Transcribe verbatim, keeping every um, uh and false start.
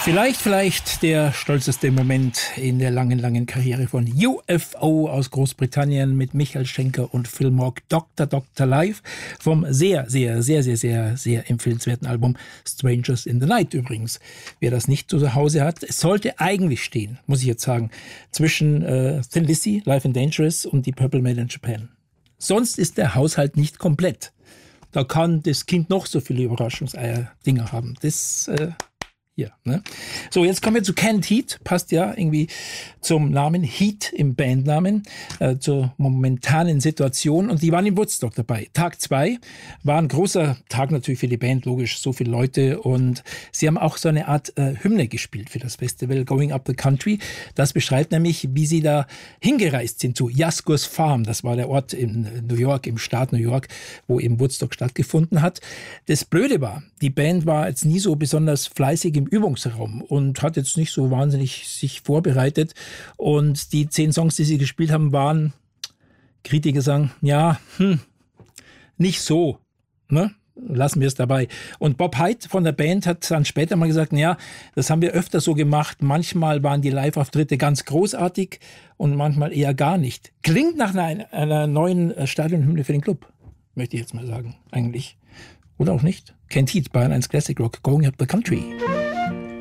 Vielleicht, vielleicht der stolzeste Moment in der langen, langen Karriere von U F O aus Großbritannien mit Michael Schenker und Phil Mogg, Doktor Doktor Live vom sehr, sehr, sehr, sehr, sehr, sehr empfehlenswerten Album Strangers in the Night übrigens. Wer das nicht zu Hause hat, es sollte eigentlich stehen, muss ich jetzt sagen, zwischen äh, Thin Lizzy, Live and Dangerous und die Purple Made in Japan. Sonst ist der Haushalt nicht komplett. Da kann das Kind noch so viele Überraschungseier-Dinger haben. Das... Äh, Ja, ne? So, jetzt kommen wir zu Canned Heat. Passt ja irgendwie zum Namen Heat im Bandnamen, äh, zur momentanen Situation. Und die waren in Woodstock dabei. Tag zwei war ein großer Tag natürlich für die Band, logisch, so viele Leute. Und sie haben auch so eine Art äh, Hymne gespielt für das Festival, Going Up the Country. Das beschreibt nämlich, wie sie da hingereist sind zu Yasgur's Farm. Das war der Ort in New York, im Staat New York, wo eben Woodstock stattgefunden hat. Das Blöde war, die Band war jetzt nie so besonders fleißig im Übungsraum und hat jetzt nicht so wahnsinnig sich vorbereitet. Und die zehn Songs, die sie gespielt haben, waren, Kritiker sagen, ja, hm, nicht so, ne? Lassen wir es dabei. Und Bob Hyde von der Band hat dann später mal gesagt, ja, das haben wir öfter so gemacht. Manchmal waren die Live-Auftritte ganz großartig und manchmal eher gar nicht. Klingt nach einer, einer neuen Stadionhymne für den Club, möchte ich jetzt mal sagen, eigentlich. Oder auch nicht. Canned Heat, Bayern eins Classic Rock, Going Up the Country.